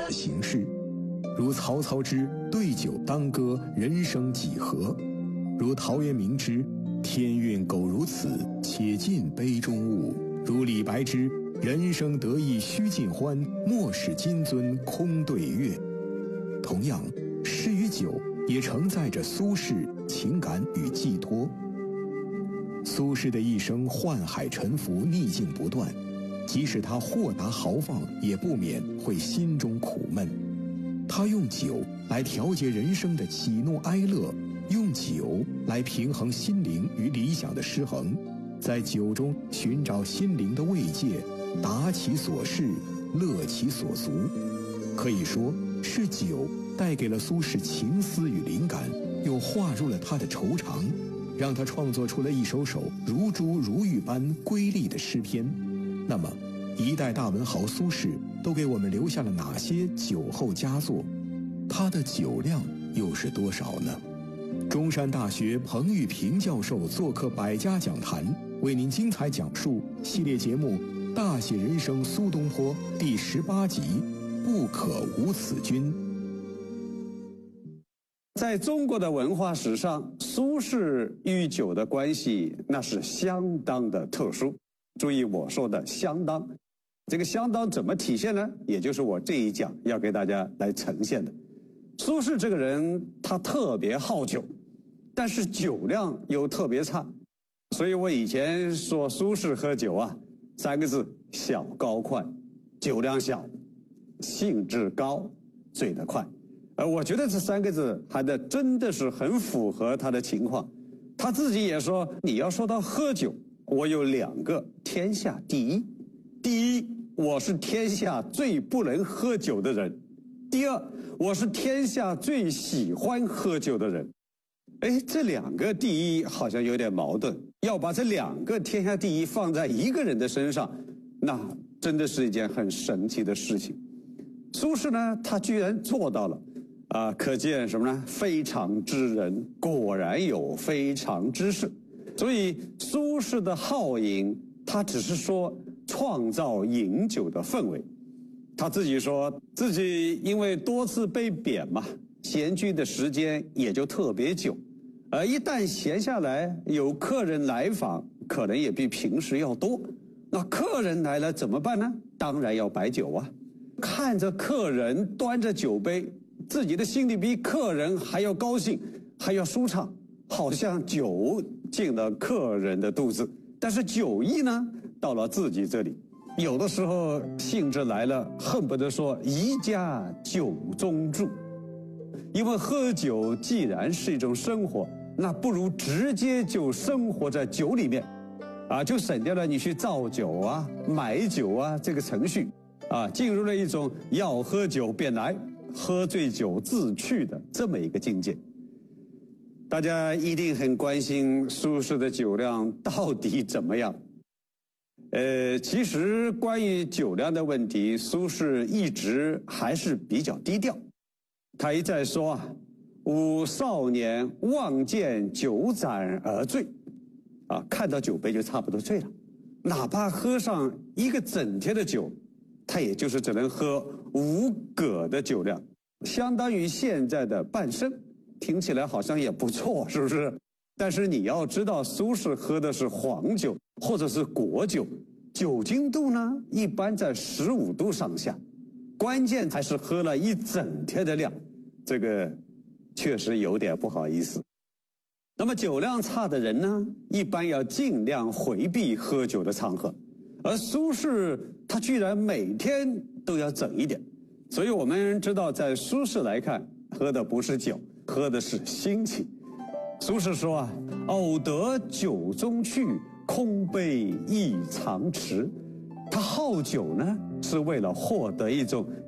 形式，如曹操之对酒当歌，人生几何；如陶渊明之天运苟如此，且尽杯中物；如李白之人生得意须尽欢，莫使金樽空对月。同样，诗与酒也承载着苏轼情感与寄托。苏轼的一生宦海沉浮，逆境不断，即使他豁达豪放，也不免会心中苦闷。他用酒来调节人生的喜怒哀乐，用酒来平衡心灵与理想的失衡，在酒中寻找心灵的慰藉，达其所适，乐其所俗。可以说是酒带给了苏轼情思与灵感，又化入了他的愁肠，让他创作出了一首首如珠如玉般瑰丽的诗篇。那么一代大文豪苏轼都给我们留下了哪些酒后佳作？他的酒量又是多少呢？中山大学彭玉平教授做客百家讲坛，为您精彩讲述系列节目《大写人生苏东坡》第18集《不可无此君》。 在中国的文化史上，苏轼与酒的关系那是相当的特殊。注意我说的相当，这个相当怎么体现呢？也就是我这一讲要给大家来呈现的。苏轼这个人他特别好酒，但是酒量又特别差，所以我以前说苏轼喝酒啊，3个字：小高快。酒量小，兴致高，醉得快。我觉得这3个字还真的是很符合他的情况。他自己也说，你要说到喝酒，我有2个天下第一。第一，我是天下最不能喝酒的人；第二，我是天下最喜欢喝酒的人。这2个第一好像有点矛盾，要把这2个天下第一放在一个人的身上，那真的是一件很神奇的事情。苏轼呢，他居然做到了。可见什么呢？非常之人果然有非常之事。所以苏轼的好饮，他只是说创造饮酒的氛围。他自己说自己因为多次被贬嘛，闲居的时间也就特别久，而一旦闲下来，有客人来访，可能也比平时要多。那客人来了怎么办呢？当然要摆酒啊。看着客人端着酒杯，自己的心里比客人还要高兴，还要舒畅，好像酒进了客人的肚子，但是酒意呢，到了自己这里。有的时候兴致来了，恨不得说宜家酒中住。因为喝酒既然是一种生活，那不如直接就生活在酒里面，就省掉了你去造酒啊、买酒啊这个程序，进入了一种要喝酒便来，喝醉酒自去的这么一个境界。大家一定很关心苏轼的酒量到底怎么样。其实关于酒量的问题，苏轼一直还是比较低调。他一再说吾少年望见酒盏而醉，看到酒杯就差不多醉了。哪怕喝上一个整天的酒，他也就是只能喝5葛的酒量，相当于现在的半升，听起来好像也不错，是不是？但是你要知道，苏轼喝的是黄酒或者是果酒，酒精度呢一般在15度上下，关键还是喝了一整天的量，这个确实有点不好意思。那么酒量差的人呢，一般要尽量回避喝酒的场合，而苏轼他居然每天都要整一点，所以我们知道，在苏轼来看，喝的不是酒，喝的是心情。苏轼说偶得酒中趣，空杯亦常持。他好酒呢，是为了获得一种